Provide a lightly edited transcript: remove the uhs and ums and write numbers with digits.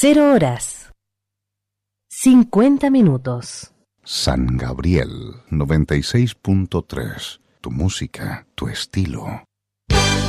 0 horas 50 minutos. San Gabriel 96.3. Tu música, tu estilo.